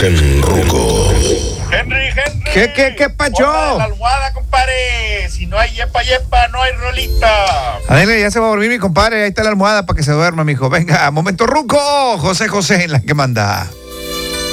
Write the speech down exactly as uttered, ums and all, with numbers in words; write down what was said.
Origen Ruco. Henry, Henry. ¿Qué, qué, qué pacho? Ponla la almohada, compadre. Si no hay yepa, yepa, no hay rolita. Adele, ya se va a dormir mi compadre. Ahí está la almohada para que se duerma, mijo. Venga, momento Ruco. José José en la que manda.